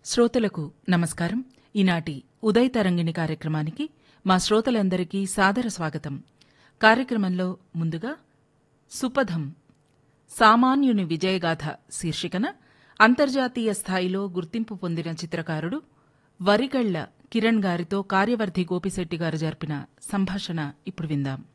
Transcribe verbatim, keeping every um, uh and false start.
శ్రోతలకు నమస్కారం. ఈనాటి ఉదయ తరంగిణి కార్యక్రమానికి మా శ్రోతలందరికీ సాదర స్వాగతం. కార్యక్రమంలో ముందుగా సుపథం సామాన్యుని విజయగాథ శీర్షికన అంతర్జాతీయ స్థాయిలో గుర్తింపు పొందిన చిత్రకారుడు వరిగళ్ల కిరణ్ గారితో కార్యవర్ధి గోపిశెట్టి గారు జరిపిన సంభాషణ ఇప్పుడు విందాం.